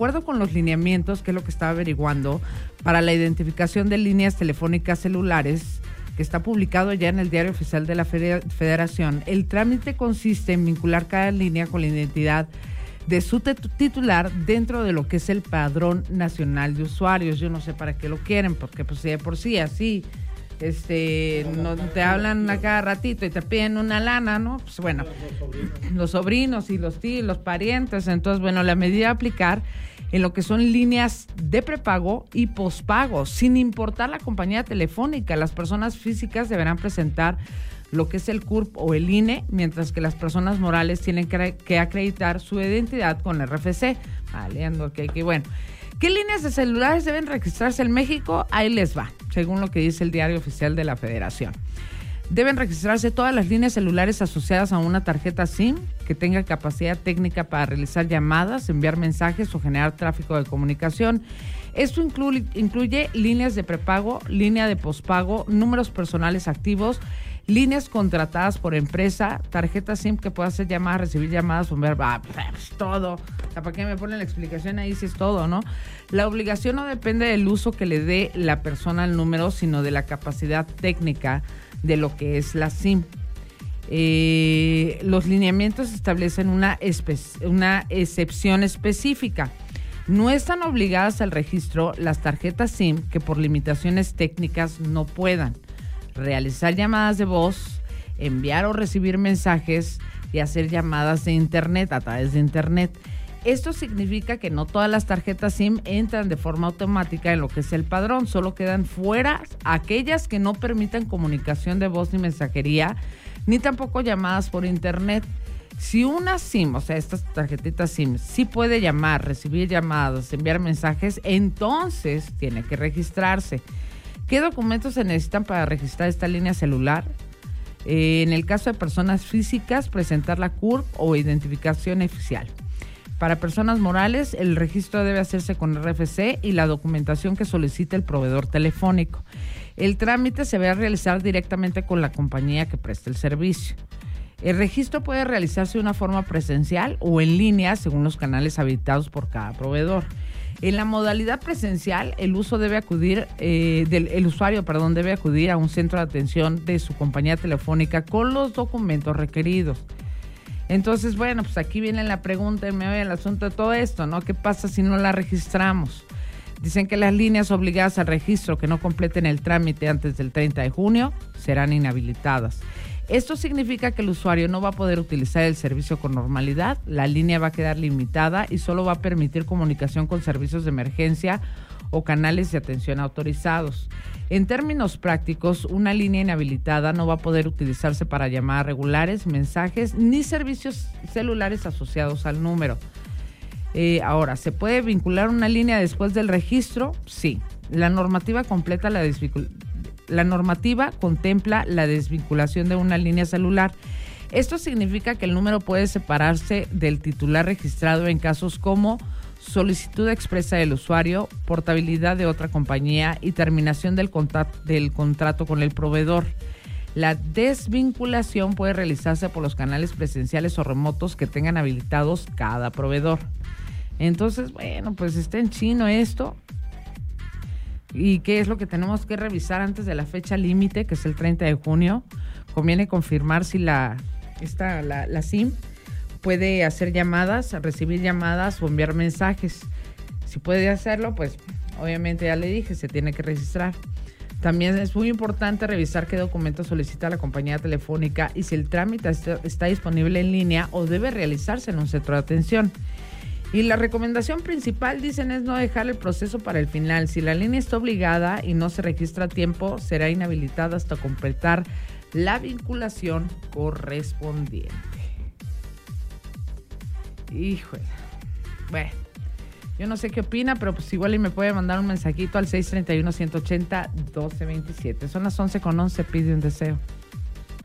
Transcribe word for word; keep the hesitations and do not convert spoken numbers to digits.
acuerdo con los lineamientos, que es lo que estaba averiguando, para la identificación de líneas telefónicas celulares, que está publicado ya en el Diario Oficial de la Federación, el trámite consiste en vincular cada línea con la identidad de su titular dentro de lo que es el Padrón Nacional de Usuarios. Yo no sé para qué lo quieren, porque pues de por sí así este no te hablan a cada ratito y te piden una lana, ¿no? Pues bueno, los sobrinos, los sobrinos y los tíos, los parientes. Entonces, bueno, la medida a aplicar en lo que son líneas de prepago y pospago, sin importar la compañía telefónica. Las personas físicas deberán presentar lo que es el C U R P o el I N E, mientras que las personas morales tienen que, que acreditar su identidad con R F C. Vale, ando, que, que bueno. ¿Qué líneas de celulares deben registrarse en México? Ahí les va, según lo que dice el Diario Oficial de la Federación. Deben registrarse todas las líneas celulares asociadas a una tarjeta SIM que tenga capacidad técnica para realizar llamadas, enviar mensajes o generar tráfico de comunicación. Esto incluye, incluye líneas de prepago, línea de pospago, números personales activos, líneas contratadas por empresa, tarjeta SIM que pueda hacer llamadas, recibir llamadas, enviar, ah, pues todo. O sea, ¿para qué me ponen la explicación ahí si es todo, no? La obligación no depende del uso que le dé la persona al número, sino de la capacidad técnica de lo que es la SIM. Eh, los lineamientos establecen una, espe- una excepción específica. No están obligadas al registro las tarjetas SIM que por limitaciones técnicas no puedan realizar llamadas de voz, enviar o recibir mensajes y hacer llamadas de internet a través de internet. Esto significa que no todas las tarjetas SIM entran de forma automática en lo que es el padrón, solo quedan fuera aquellas que no permitan comunicación de voz ni mensajería, ni tampoco llamadas por internet. Si una SIM, o sea, estas tarjetitas SIM, sí puede llamar, recibir llamadas, enviar mensajes, entonces tiene que registrarse. ¿Qué documentos se necesitan para registrar esta línea celular? Eh, en el caso de personas físicas, presentar la C U R P o identificación oficial. Para personas morales, el registro debe hacerse con R F C y la documentación que solicite el proveedor telefónico. El trámite se debe realizar directamente con la compañía que preste el servicio. El registro puede realizarse de una forma presencial o en línea según los canales habilitados por cada proveedor. En la modalidad presencial, el uso debe acudir, eh, del, el usuario, perdón, debe acudir a un centro de atención de su compañía telefónica con los documentos requeridos. Entonces, bueno, pues aquí viene la pregunta y me voy al asunto de todo esto, ¿no? ¿Qué pasa si no la registramos? Dicen que las líneas obligadas al registro que no completen el trámite antes del treinta de junio serán inhabilitadas. Esto significa que el usuario no va a poder utilizar el servicio con normalidad, la línea va a quedar limitada y solo va a permitir comunicación con servicios de emergencia o canales de atención autorizados. En términos prácticos, una línea inhabilitada no va a poder utilizarse para llamadas regulares, mensajes ni servicios celulares asociados al número. Eh, ahora, ¿se puede vincular una línea después del registro? Sí. La normativa completa la desvinculación. La normativa contempla la desvinculación de una línea celular. Esto significa que el número puede separarse del titular registrado en casos como solicitud expresa del usuario, portabilidad de otra compañía y terminación del, contrato, del contrato con el proveedor. La desvinculación puede realizarse por los canales presenciales o remotos que tengan habilitados cada proveedor. Entonces, bueno, pues está en chino esto. ¿Y qué es lo que tenemos que revisar antes de la fecha límite, que es el treinta de junio? Conviene confirmar si la, esta, la, la SIM puede hacer llamadas, recibir llamadas o enviar mensajes. Si puede hacerlo, pues obviamente ya le dije, se tiene que registrar. También es muy importante revisar qué documentos solicita la compañía telefónica y si el trámite está, está disponible en línea o debe realizarse en un centro de atención. Y la recomendación principal, dicen, es no dejar el proceso para el final. Si la línea está obligada y no se registra a tiempo, será inhabilitada hasta completar la vinculación correspondiente. Híjole. Bueno, yo no sé qué opina, pero pues igual y me puede mandar un mensajito al seis tres uno, uno ocho cero, uno dos dos siete. Son las once con once, pide un deseo.